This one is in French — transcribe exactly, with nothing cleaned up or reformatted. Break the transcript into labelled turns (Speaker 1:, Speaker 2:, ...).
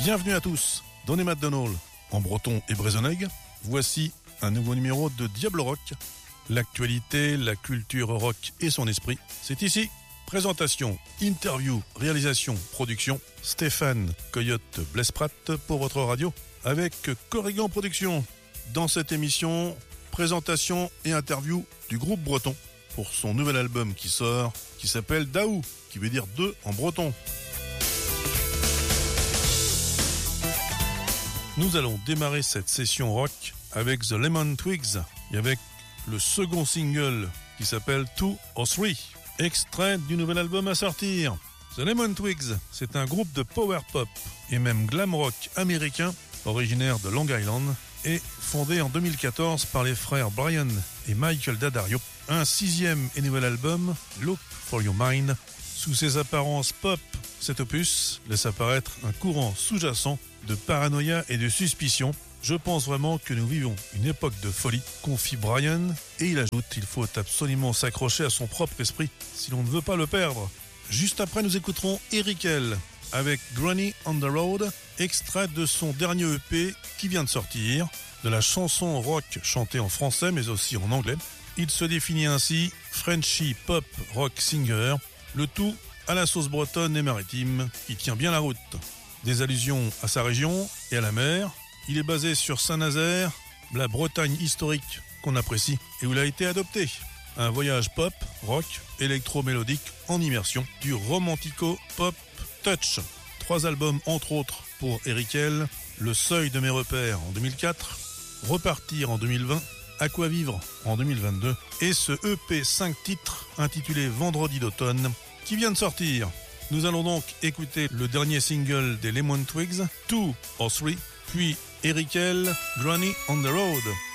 Speaker 1: Bienvenue à tous, Donny McDonald en breton et brézonègue. Voici un nouveau numéro de Diablo Rock. L'actualité, la culture rock et son esprit, c'est ici. Présentation, interview, réalisation, production, Stéphane Coyote Blesprat pour votre radio avec Corrigan Productions. Dans cette émission, présentation et interview du groupe breton pour son nouvel album qui sort, qui s'appelle Daou, qui veut dire deux en breton. Nous allons démarrer cette session rock avec The Lemon Twigs et avec le second single qui s'appelle Two or Three, extrait du nouvel album à sortir. The Lemon Twigs, c'est un groupe de power pop et même glam rock américain originaire de Long Island et fondé en deux mille quatorze par les frères Brian et Michael Daddario. Un sixième et nouvel album, Look for Your Mind. Sous ses apparences pop, cet opus laisse apparaître un courant sous-jacent de paranoïa et de suspicion. Je pense vraiment que nous vivons une époque de folie, confie Brian, et il ajoute qu'il faut absolument s'accrocher à son propre esprit si l'on ne veut pas le perdre. Juste après, nous écouterons Eric L. avec Granny on the Road, extrait de son dernier E P qui vient de sortir, de la chanson rock chantée en français mais aussi en anglais. Il se définit ainsi Frenchy Pop Rock Singer, le tout à la sauce bretonne et maritime qui tient bien la route. Des allusions à sa région et à la mer. Il est basé sur Saint-Nazaire, la Bretagne historique qu'on apprécie et où il a été adopté. Un voyage pop, rock, électro-mélodique en immersion, du romantico-pop touch. Trois albums entre autres pour Eric L, Le Seuil de mes repères en deux mille quatre, Repartir en deux mille vingt, À quoi vivre en deux mille vingt-deux et ce E P cinq titres intitulé Vendredi d'automne qui vient de sortir. Nous allons donc écouter le dernier single des Lemon Twigs, Two or Three, puis Eric L, Granny on the Road.